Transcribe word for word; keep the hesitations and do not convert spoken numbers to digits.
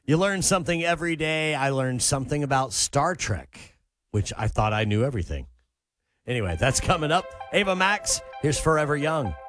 You learn something every day. I learned something about Star Trek, which I thought I knew everything. Anyway, that's coming up. Ava Max, here's Forever Young.